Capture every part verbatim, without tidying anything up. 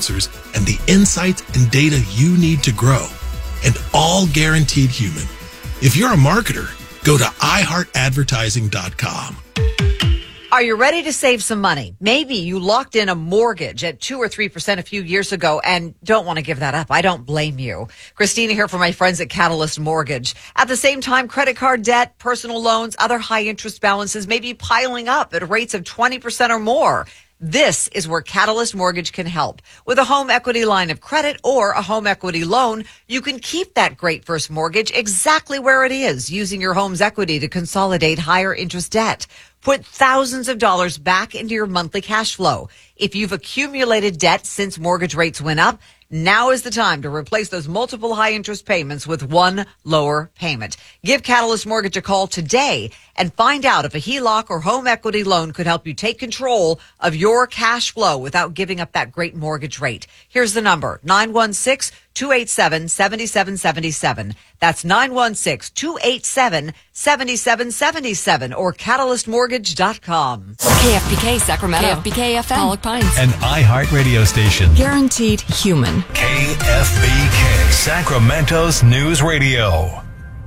answers and the insights and data you need to grow. And all guaranteed human. If you're a marketer, go to i heart advertising dot com. Are you ready to save some money? Maybe you locked in a mortgage at two or three percent a few years ago and don't want to give that up. I don't blame you. Christina here for my friends at Catalyst Mortgage. At the same time, credit card debt, personal loans, other high interest balances may be piling up at rates of twenty percent or more. This is where Catalyst Mortgage can help. With a home equity line of credit or a home equity loan, you can keep that great first mortgage exactly where it is, using your home's equity to consolidate higher interest debt. Put thousands of dollars back into your monthly cash flow. If you've accumulated debt since mortgage rates went up, now is the time to replace those multiple high interest payments with one lower payment. Give Catalyst Mortgage a call today and find out if a H E L O C or home equity loan could help you take control of your cash flow without giving up that great mortgage rate. Here's the number, nine one six, two eight seven, seven seven seven seven. That's nine one six, two eight seven, seven seven seven seven or catalyst mortgage dot com. K F B K Sacramento. K F B K F M. Pollock Pines. An iHeart radio station. Guaranteed human. K F B K Sacramento's News Radio.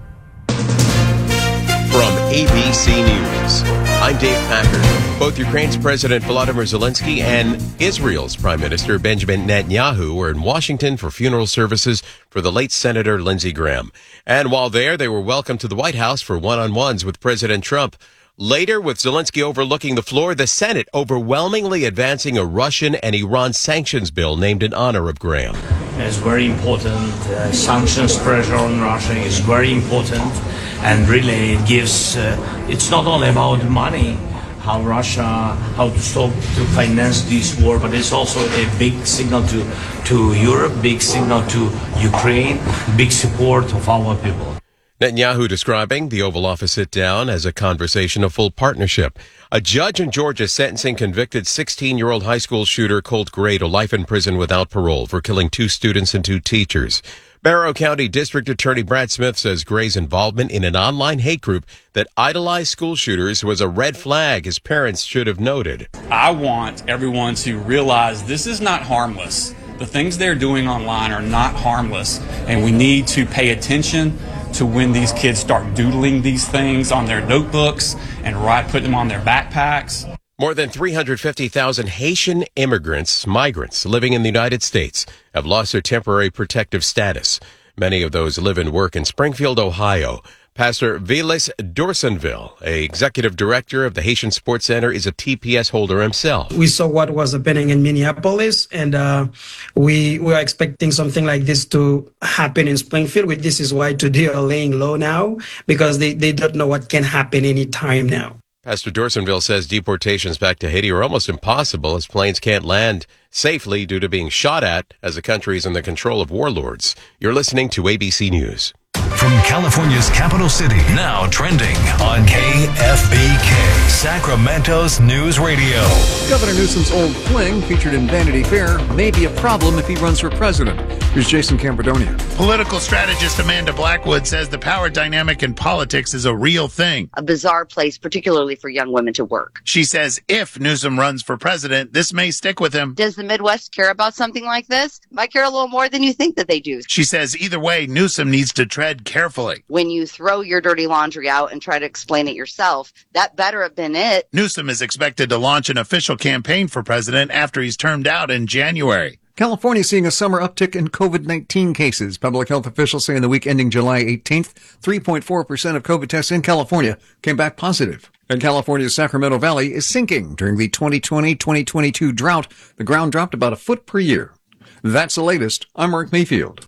From A B C News, I'm Dave Packard. Both Ukraine's President Volodymyr Zelensky and Israel's Prime Minister Benjamin Netanyahu were in Washington for funeral services for the late Senator Lindsey Graham. And while there, they were welcomed to the White House for one-on-ones with President Trump. Later, with Zelensky overlooking the floor, the Senate overwhelmingly advancing a Russian and Iran sanctions bill named in honor of Graham. It's very important. Uh, sanctions pressure on Russia is very important. And really, it gives, uh, it's not only about money, how Russia, how to stop, to finance this war, but it's also a big signal to, to Europe, big signal to Ukraine, big support of our people. Netanyahu describing the Oval Office sit-down as a conversation of full partnership. A judge in Georgia sentencing convicted sixteen-year-old high school shooter Colt Gray to life in prison without parole for killing two students and two teachers. Barrow County District Attorney Brad Smith says Gray's involvement in an online hate group that idolized school shooters was a red flag his parents should have noted. I want everyone to realize this is not harmless. The things they're doing online are not harmless, and we need to pay attention to when these kids start doodling these things on their notebooks and write, put them on their backpacks. More than three hundred fifty thousand Haitian immigrants, migrants living in the United States have lost their temporary protective status. Many of those live and work in Springfield, Ohio. Pastor Vilas Dorsonville, a executive director of the Haitian Sports Center, is a T P S holder himself. We saw what was happening in Minneapolis, and uh, we we are expecting something like this to happen in Springfield. This is why today are laying low now, because they, they don't know what can happen any time now. Pastor Dorsonville says deportations back to Haiti are almost impossible as planes can't land safely due to being shot at as the country is in the control of warlords. You're listening to A B C News. From California's capital city, now trending on K F B K, Sacramento's News Radio. Governor Newsom's old fling, featured in Vanity Fair, may be a problem if he runs for president. Here's Jason Camperdonia. Political strategist Amanda Blackwood says the power dynamic in politics is a real thing. A bizarre place, particularly for young women to work. She says if Newsom runs for president, this may stick with him. Does the Midwest care about something like this? Might care a little more than you think that they do. She says either way, Newsom needs to tread carefully. When you throw your dirty laundry out and try to explain it yourself, that better have been it. Newsom is expected to launch an official campaign for president after he's termed out in January. California seeing a summer uptick in COVID nineteen cases. Public health officials say in the week ending July eighteenth, three point four percent of COVID tests in California came back positive. And California's Sacramento Valley is sinking. During the twenty twenty twenty twenty-two drought, the ground dropped about a foot per year. That's the latest. I'm Mark Mayfield.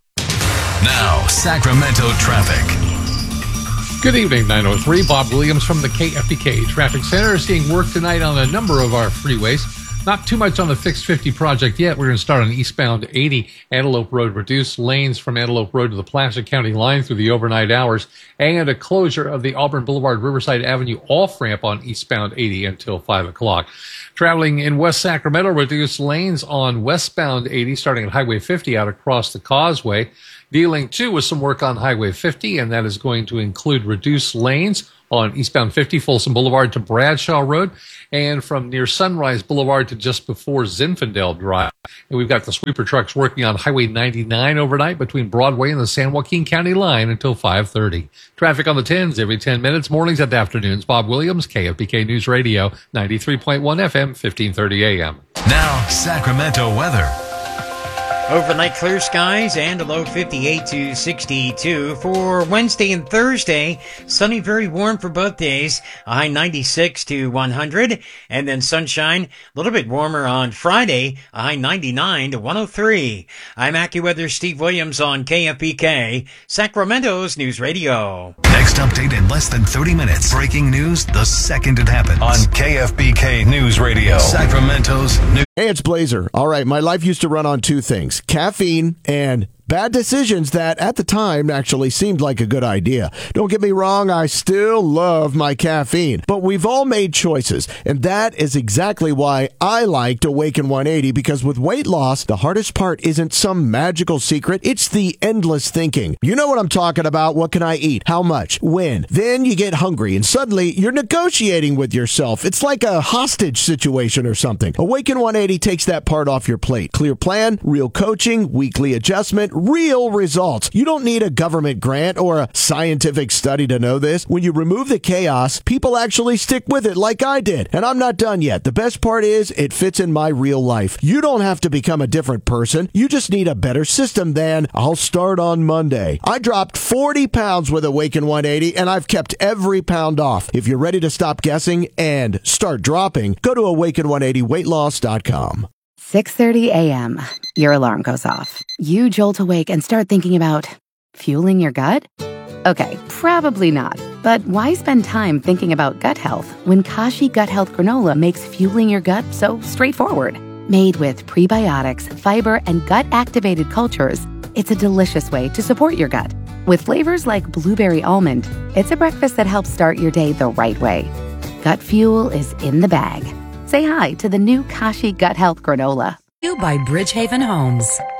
Now, Sacramento traffic. Good evening, nine oh three. Bob Williams from the K F B K Traffic Center. Seeing work tonight on a number of our freeways. Not too much on the Fix fifty project yet. We're going to start on eastbound eighty, Antelope Road. Reduce lanes from Antelope Road to the Placer County line through the overnight hours, and a closure of the Auburn Boulevard Riverside Avenue off-ramp on eastbound eighty until five o'clock. Traveling in West Sacramento, reduce lanes on westbound eighty, starting at Highway fifty out across the causeway. Dealing, too, with some work on Highway fifty, and that is going to include reduced lanes on eastbound fifty, Folsom Boulevard to Bradshaw Road, and from near Sunrise Boulevard to just before Zinfandel Drive. And we've got the sweeper trucks working on Highway ninety-nine overnight between Broadway and the San Joaquin County line until five thirty. Traffic on the tens every ten minutes, mornings and afternoons. Bob Williams, K F B K News Radio, ninety-three point one F M, fifteen thirty A M. Now, Sacramento weather. Overnight clear skies and a low fifty-eight to sixty-two. For Wednesday and Thursday, sunny, very warm for both days, a high ninety-six to one hundred. And then sunshine, a little bit warmer on Friday, a high ninety-nine to one oh three. I'm AccuWeather Steve Williams on K F B K, Sacramento's News Radio. Next update in less than thirty minutes. Breaking news the second it happens on K F B K News Radio, Sacramento's News. Hey, it's Blazer. All right, my life used to run on two things, caffeine and bad decisions that at the time actually seemed like a good idea. Don't get me wrong, I still love my caffeine, but we've all made choices, and that is exactly why I liked Awaken one eighty, because with weight loss, the hardest part isn't some magical secret, it's the endless thinking. You know what I'm talking about. What can I eat? How much? When? Then you get hungry, and suddenly you're negotiating with yourself. It's like a hostage situation or something. Awaken one eighty takes that part off your plate. Clear plan, real coaching, weekly adjustment, real results. You don't need a government grant or a scientific study to know this. When you remove the chaos, people actually stick with it like I did. And I'm not done yet. The best part is it fits in my real life. You don't have to become a different person. You just need a better system than I'll start on Monday. I dropped forty pounds with Awaken one eighty, and I've kept every pound off. If you're ready to stop guessing and start dropping, go to awaken one eighty weight loss dot com. six thirty a.m. Your alarm goes off. You jolt awake and start thinking about fueling your gut? Okay, probably not. But why spend time thinking about gut health when Kashi Gut Health Granola makes fueling your gut so straightforward? Made with prebiotics, fiber, and gut-activated cultures, it's a delicious way to support your gut. With flavors like blueberry almond, it's a breakfast that helps start your day the right way. Gut fuel is in the bag. Say hi to the new Kashi Gut Health Granola. You by Bridgehaven Homes.